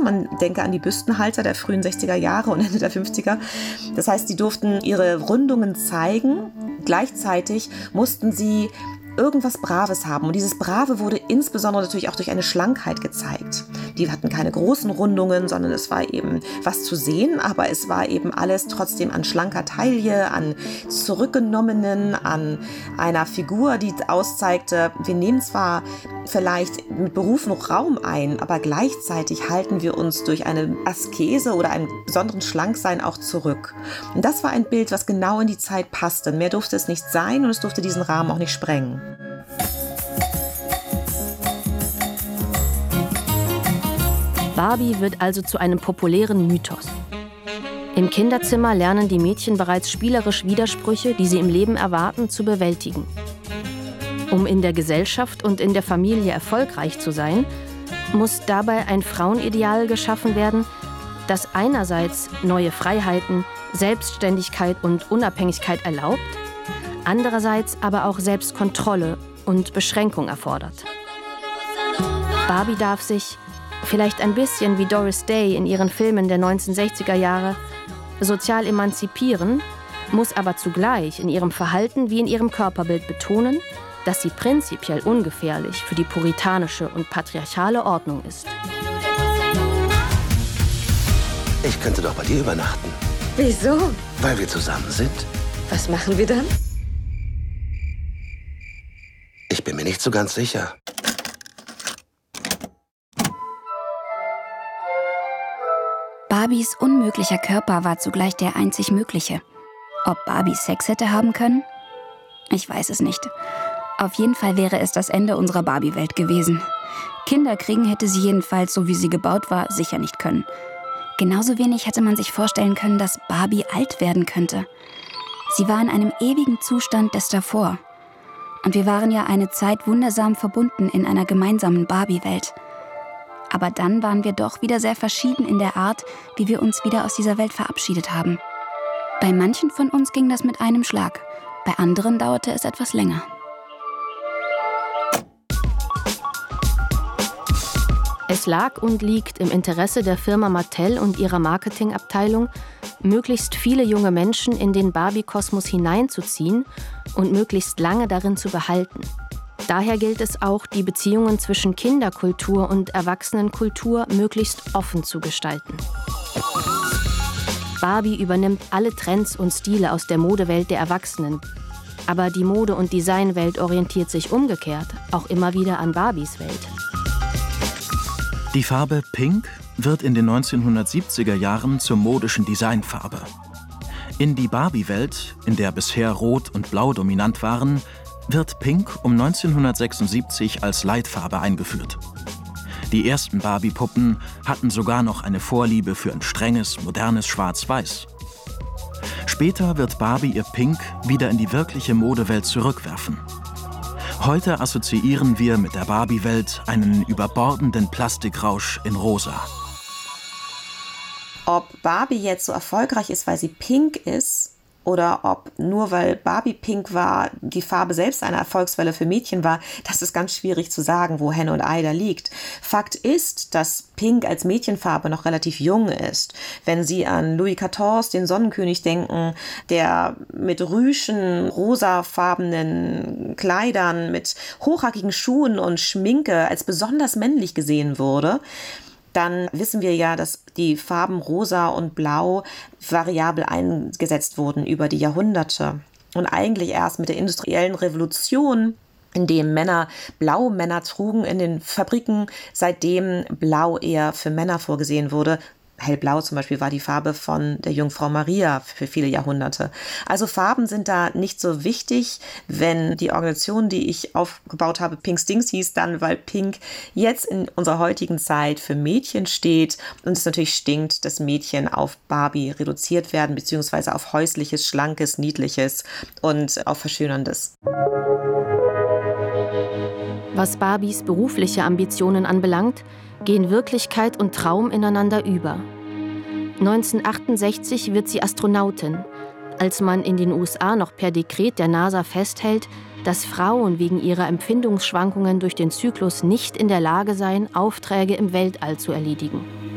Man denke an die Büstenhalter der frühen 60er Jahre und Ende der 50er. Das heißt, sie durften ihre Rundungen zeigen. Gleichzeitig mussten sie irgendwas Braves haben. Und dieses Brave wurde insbesondere natürlich auch durch eine Schlankheit gezeigt. Die hatten keine großen Rundungen, sondern es war eben was zu sehen, aber es war eben alles trotzdem an schlanker Taille, an zurückgenommenen, an einer Figur, die auszeigte, wir nehmen zwar vielleicht mit Beruf noch Raum ein, aber gleichzeitig halten wir uns durch eine Askese oder einen besonderen Schlanksein auch zurück. Und das war ein Bild, was genau in die Zeit passte. Mehr durfte es nicht sein und es durfte diesen Rahmen auch nicht sprengen. Barbie wird also zu einem populären Mythos. Im Kinderzimmer lernen die Mädchen bereits spielerisch Widersprüche, die sie im Leben erwarten, zu bewältigen. Um in der Gesellschaft und in der Familie erfolgreich zu sein, muss dabei ein Frauenideal geschaffen werden, das einerseits neue Freiheiten, Selbstständigkeit und Unabhängigkeit erlaubt, andererseits aber auch Selbstkontrolle und Beschränkung erfordert. Barbie darf sich, vielleicht ein bisschen wie Doris Day in ihren Filmen der 1960er Jahre, sozial emanzipieren, muss aber zugleich in ihrem Verhalten wie in ihrem Körperbild betonen, dass sie prinzipiell ungefährlich für die puritanische und patriarchale Ordnung ist. Ich könnte doch bei dir übernachten. Wieso? Weil wir zusammen sind. Was machen wir dann? Ich bin mir nicht so ganz sicher. Barbies unmöglicher Körper war zugleich der einzig mögliche. Ob Barbie Sex hätte haben können? Ich weiß es nicht. Auf jeden Fall wäre es das Ende unserer Barbie-Welt gewesen. Kinder kriegen hätte sie jedenfalls, so wie sie gebaut war, sicher nicht können. Genauso wenig hätte man sich vorstellen können, dass Barbie alt werden könnte. Sie war in einem ewigen Zustand des Davor. Und wir waren ja eine Zeit wundersam verbunden in einer gemeinsamen Barbie-Welt. Aber dann waren wir doch wieder sehr verschieden in der Art, wie wir uns wieder aus dieser Welt verabschiedet haben. Bei manchen von uns ging das mit einem Schlag, bei anderen dauerte es etwas länger. Es lag und liegt im Interesse der Firma Mattel und ihrer Marketingabteilung, möglichst viele junge Menschen in den Barbie-Kosmos hineinzuziehen und möglichst lange darin zu behalten. Daher gilt es auch, die Beziehungen zwischen Kinderkultur und Erwachsenenkultur möglichst offen zu gestalten. Barbie übernimmt alle Trends und Stile aus der Modewelt der Erwachsenen. Aber die Mode- und Designwelt orientiert sich umgekehrt auch immer wieder an Barbies Welt. Die Farbe Pink wird in den 1970er Jahren zur modischen Designfarbe. In die Barbie-Welt, in der bisher Rot und Blau dominant waren, wird Pink um 1976 als Leitfarbe eingeführt. Die ersten Barbie-Puppen hatten sogar noch eine Vorliebe für ein strenges, modernes Schwarz-Weiß. Später wird Barbie ihr Pink wieder in die wirkliche Modewelt zurückwerfen. Heute assoziieren wir mit der Barbie-Welt einen überbordenden Plastikrausch in Rosa. Ob Barbie jetzt so erfolgreich ist, weil sie pink ist, oder ob nur weil Barbie pink war, die Farbe selbst eine Erfolgswelle für Mädchen war, das ist ganz schwierig zu sagen, wo Henne und Ei da liegt. Fakt ist, dass Pink als Mädchenfarbe noch relativ jung ist. Wenn Sie an Louis XIV, den Sonnenkönig, denken, der mit rüschen, rosafarbenen Kleidern, mit hochhackigen Schuhen und Schminke als besonders männlich gesehen wurde, dann wissen wir ja, dass die Farben Rosa und Blau variabel eingesetzt wurden über die Jahrhunderte. Und eigentlich erst mit der industriellen Revolution, in dem blaue Männer trugen in den Fabriken, seitdem Blau eher für Männer vorgesehen wurde. Hellblau zum Beispiel war die Farbe von der Jungfrau Maria für viele Jahrhunderte. Also Farben sind da nicht so wichtig. Wenn die Organisation, die ich aufgebaut habe, Pink Stinks hieß, dann weil Pink jetzt in unserer heutigen Zeit für Mädchen steht und es natürlich stinkt, dass Mädchen auf Barbie reduziert werden, beziehungsweise auf häusliches, schlankes, niedliches und auf Verschönerndes. Was Barbies berufliche Ambitionen anbelangt, gehen Wirklichkeit und Traum ineinander über. 1968 wird sie Astronautin, als man in den USA noch per Dekret der NASA festhält, dass Frauen wegen ihrer Empfindungsschwankungen durch den Zyklus nicht in der Lage seien, Aufträge im Weltall zu erledigen.